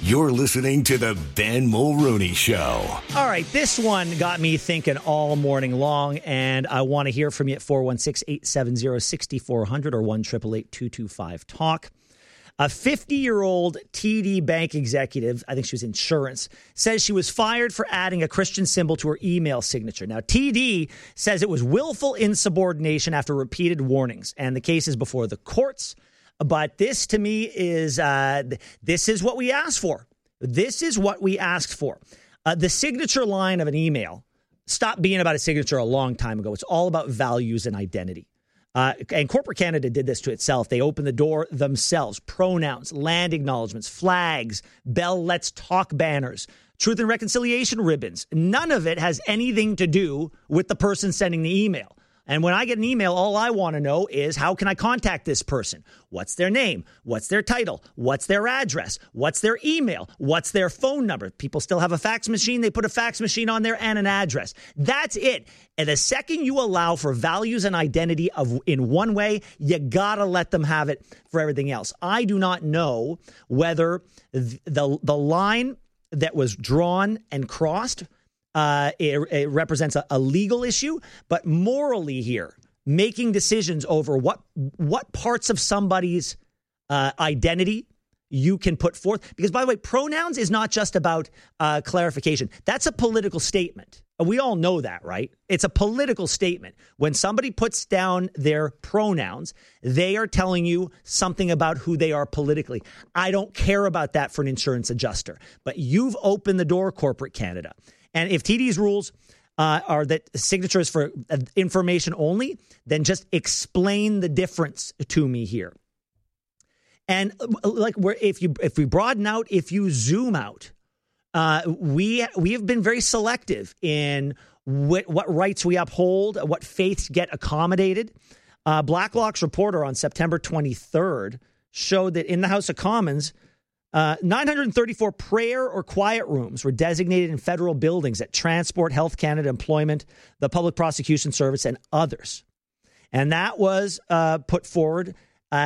You're listening to the Ben Mulrooney Show. All right, this one got me thinking all morning long, and I want to hear from you at 416-870-6400 or 1-888-225-TALK. A 50-year-old TD Bank executive, I think she was insurance, says she was fired for adding a Christian symbol to her email signature. Now, TD says it was willful insubordination after repeated warnings, and the case is before the courts. But this, to me, is this is what we asked for. This is what we asked for. The signature line of an email stopped being about a signature a long time ago. It's all about values and identity. And Corporate Canada did this to itself. They opened the door themselves. Pronouns, land acknowledgements, flags, Bell Let's Talk banners, Truth and Reconciliation ribbons. None of it has anything to do with the person sending the email. And when I get an email, all I want to know is, how can I contact this person? What's their name? What's their title? What's their address? What's their email? What's their phone number? People still have a fax machine. They put a fax machine on there and an address. That's it. And the second you allow for values and identity in one way, you got to let them have it for everything else. I do not know whether the line that was drawn and crossed it represents a legal issue, but morally here, making decisions over what parts of somebody's identity you can put forth. Because, by the way, pronouns is not just about clarification. That's a political statement. We all know that, right? It's a political statement. When somebody puts down their pronouns, they are telling you something about who they are politically. I don't care about that for an insurance adjuster. But you've opened the door, Corporate Canada. And if TD's rules are that signatures for information only, then just explain the difference to me here. And if we broaden out, if you zoom out, we have been very selective in what rights we uphold, what faiths get accommodated. Blacklock's reporter on September 23rd showed that in the House of Commons, 934 prayer or quiet rooms were designated in federal buildings at Transport, Health Canada, Employment, the Public Prosecution Service, and others. And that was put forth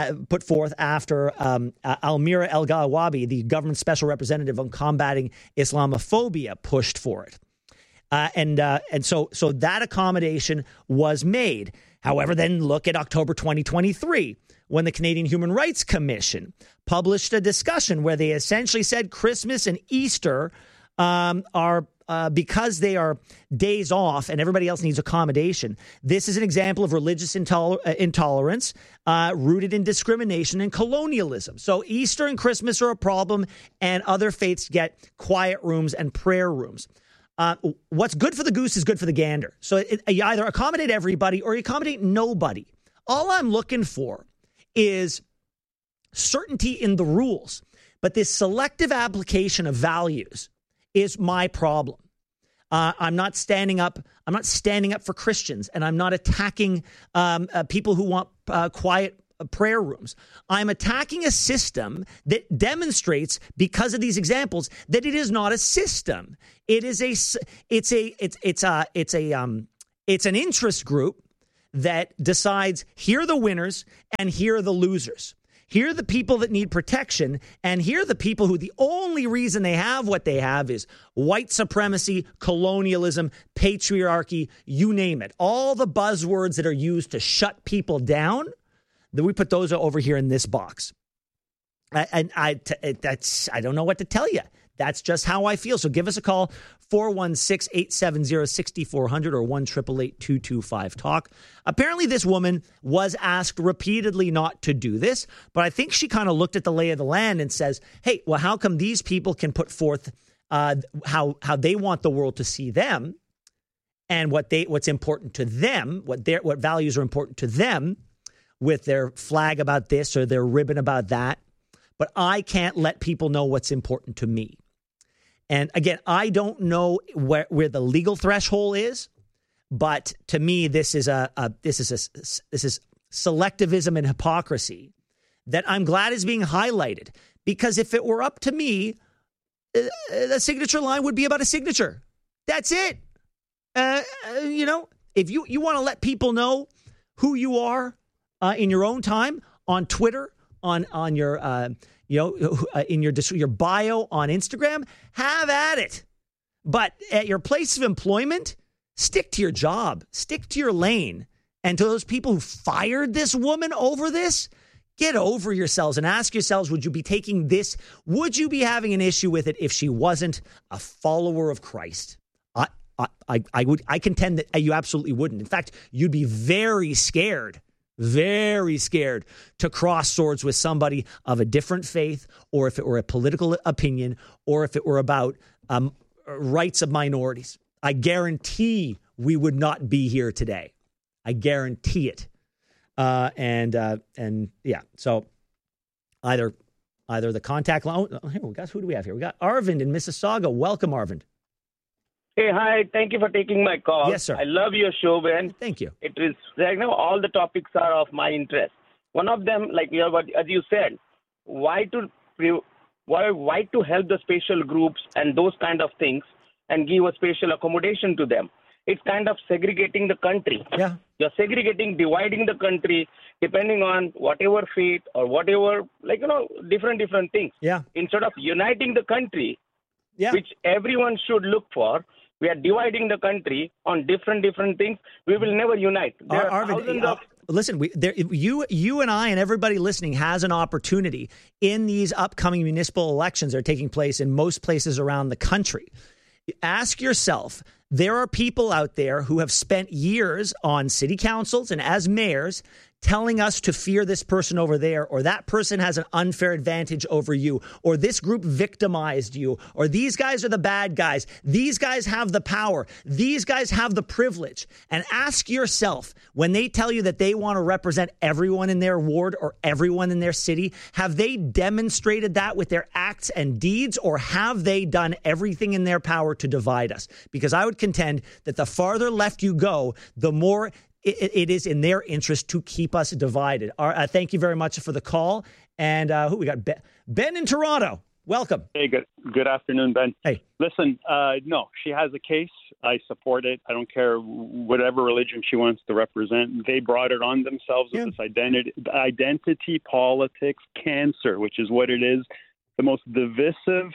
after Almira El-Gawabi, the government special representative on combating Islamophobia, pushed for it. And so that accommodation was made. However, then look at October 2023, when the Canadian Human Rights Commission published a discussion where they essentially said Christmas and Easter are because they are days off and everybody else needs accommodation. This is an example of religious intolerance rooted in discrimination and colonialism. So Easter and Christmas are a problem, and other faiths get quiet rooms and prayer rooms. What's good for the goose is good for the gander. So you either accommodate everybody or you accommodate nobody. All I'm looking for is certainty in the rules. But this selective application of values is my problem. I'm not standing up for Christians, and I'm not attacking people who want quiet prayer rooms. I'm attacking a system that demonstrates, because of these examples, that it is not a system. It's an interest group that decides, here are the winners and here are the losers. Here are the people that need protection, and here are the people who the only reason they have what they have is white supremacy, colonialism, patriarchy, you name it. All the buzzwords that are used to shut people down, then we put those over here in this box. And I don't know what to tell you. That's just how I feel. So give us a call, 416-870-6400 or 1-888-225-TALK. Apparently this woman was asked repeatedly not to do this, but I think she kind of looked at the lay of the land and says, hey, well, how come these people can put forth how they want the world to see them and what's important to them, what values are important to them with their flag about this or their ribbon about that, but I can't let people know what's important to me. And again, I don't know where the legal threshold is, but to me, this is selectivism and hypocrisy that I'm glad is being highlighted. Because if it were up to me, the signature line would be about a signature. That's it. If you want to let people know who you are in your own time on Twitter, on your in your bio on Instagram, have at it. But at your place of employment, stick to your job, stick to your lane. And to those people who fired this woman over this, get over yourselves and ask yourselves, would you be taking this? Would you be having an issue with it if she wasn't a follower of Christ? I contend that you absolutely wouldn't. In fact, you'd be very scared to cross swords with somebody of a different faith, or if it were a political opinion, or if it were about rights of minorities. I guarantee we would not be here today. I guarantee it. And yeah, so either the contact line. Oh, here we got, who do we have here? We got Arvind in Mississauga. Welcome, Arvind. Hey, hi. Thank you for taking my call. Yes, sir. I love your show, Ben. Thank you. It is, all the topics are of my interest. One of them, as you said, why to help the special groups and those kind of things and give a special accommodation to them. It's kind of segregating the country. Yeah. You're dividing the country depending on whatever faith or whatever, different things. Yeah. Instead of uniting the country, which everyone should look for, we are dividing the country on different things. We will never unite. There are thousands of... Listen, you and I and everybody listening has an opportunity in these upcoming municipal elections that are taking place in most places around the country. Ask yourself, there are people out there who have spent years on city councils and as mayors telling us to fear this person over there, or that person has an unfair advantage over you, or this group victimized you, or these guys are the bad guys. These guys have the power. These guys have the privilege. And ask yourself, when they tell you that they want to represent everyone in their ward or everyone in their city, have they demonstrated that with their acts and deeds, or have they done everything in their power to divide us? Because I would contend that the farther left you go, the more it is in their interest to keep us divided. Thank you very much for the call. And who we got? Ben in Toronto. Welcome. Hey, good afternoon, Ben. Hey. Listen, no, she has a case. I support it. I don't care whatever religion she wants to represent. They brought it on themselves with this identity politics cancer, which is what it is. The most divisive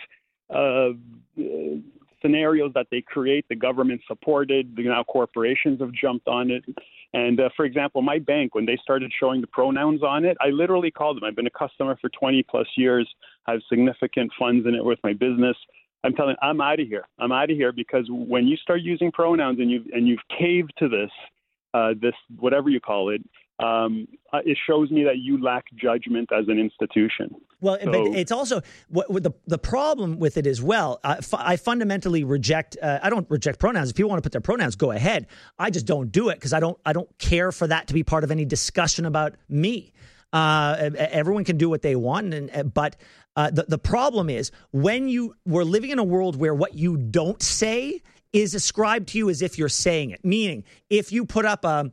scenarios that they create, the government supported, now corporations have jumped on it. And for example, my bank, when they started showing the pronouns on it, I literally called them. I've been a customer for 20 plus years. I have significant funds in it with my business. I'm telling, I'm out of here. I'm out of here, because when you start using pronouns and you've caved to this whatever you call it, it shows me that you lack judgment as an institution. Well, but it's also the problem with it as well. I fundamentally reject. I don't reject pronouns. If people want to put their pronouns, go ahead. I just don't do it because I don't care for that to be part of any discussion about me. Everyone can do what they want, but the problem is when we're living in a world where what you don't say is ascribed to you as if you're saying it. Meaning, if you put up a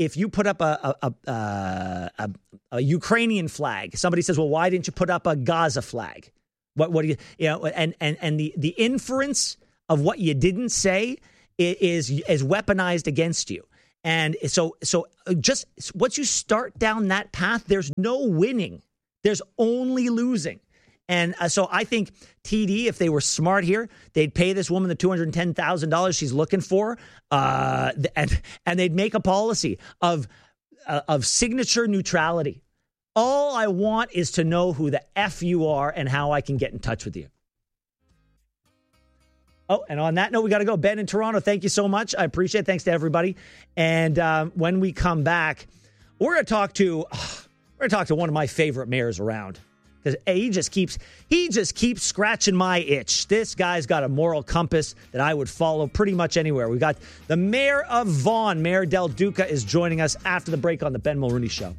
Ukrainian flag, somebody says, "Well, why didn't you put up a Gaza flag?" What do you And the inference of what you didn't say is weaponized against you. And so just once you start down that path, there's no winning. There's only losing. And so I think TD, if they were smart here, they'd pay this woman the $210,000 she's looking for, and they'd make a policy of signature neutrality. All I want is to know who the F you are and how I can get in touch with you. Oh, and on that note, we got to go. Ben in Toronto, thank you so much. I appreciate it. Thanks to everybody. And when we come back, we're going to talk to one of my favorite mayors around. Because he just keeps scratching my itch. This guy's got a moral compass that I would follow pretty much anywhere. We got the mayor of Vaughan, Mayor Del Duca, is joining us after the break on the Ben Mulrooney Show.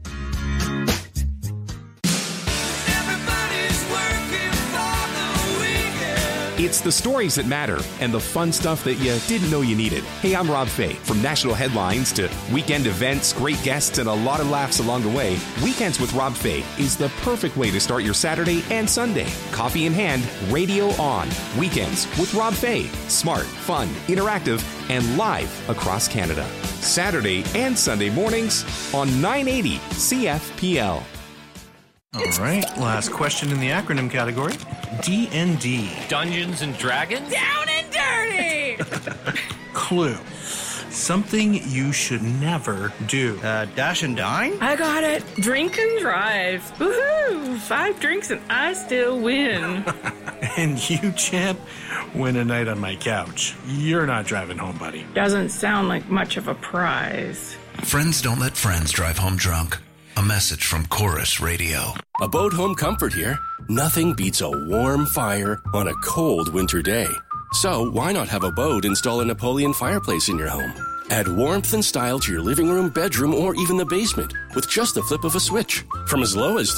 It's the stories that matter and the fun stuff that you didn't know you needed. Hey, I'm Rob Fay. From national headlines to weekend events, great guests, and a lot of laughs along the way, Weekends with Rob Fay is the perfect way to start your Saturday and Sunday. Coffee in hand, radio on. Weekends with Rob Fay. Smart, fun, interactive, and live across Canada. Saturday and Sunday mornings on 980 CFPL. All right, last question in the acronym category. D&D. Dungeons and Dragons? Down and dirty! Clue. Something you should never do. Dash and dine? I got it. Drink and drive. Woohoo! 5 drinks and I still win. And you, champ, win a night on my couch. You're not driving home, buddy. Doesn't sound like much of a prize. Friends don't let friends drive home drunk. A message from Chorus Radio. Abode Home Comfort here. Nothing beats a warm fire on a cold winter day. So why not have Abode install a Napoleon fireplace in your home? Add warmth and style to your living room, bedroom, or even the basement with just the flip of a switch from as low as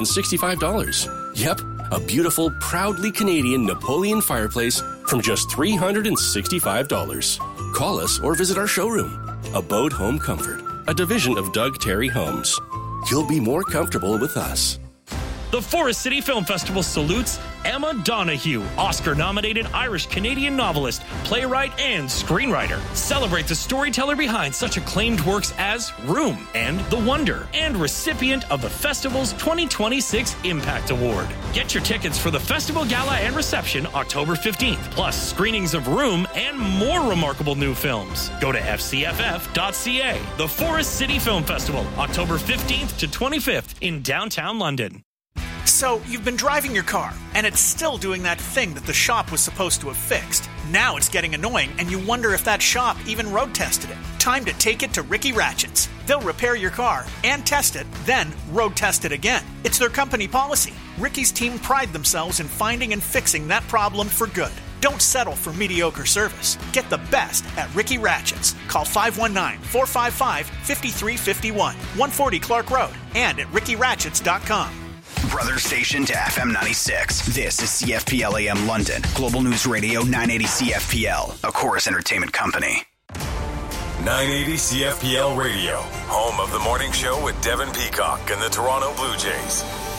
$365. Yep, a beautiful, proudly Canadian Napoleon fireplace from just $365. Call us or visit our showroom. Abode Home Comfort, a division of Doug Terry Homes. You'll be more comfortable with us. The Forest City Film Festival salutes Emma Donoghue, Oscar-nominated Irish-Canadian novelist, playwright, and screenwriter. Celebrate the storyteller behind such acclaimed works as Room and The Wonder, and recipient of the festival's 2026 Impact Award. Get your tickets for the festival gala and reception October 15th, plus screenings of Room and more remarkable new films. Go to fcff.ca. The Forest City Film Festival, October 15th to 25th in downtown London. So, you've been driving your car, and it's still doing that thing that the shop was supposed to have fixed. Now it's getting annoying, and you wonder if that shop even road tested it. Time to take it to Ricky Ratchets. They'll repair your car and test it, then road test it again. It's their company policy. Ricky's team pride themselves in finding and fixing that problem for good. Don't settle for mediocre service. Get the best at Ricky Ratchets. Call 519-455-5351, 140 Clark Road, and at rickyratchets.com. Brother station to FM 96. This is CFPL AM London. Global News Radio 980 CFPL, a Chorus Entertainment company. 980 CFPL Radio, home of the morning show with Devin Peacock and the Toronto Blue Jays.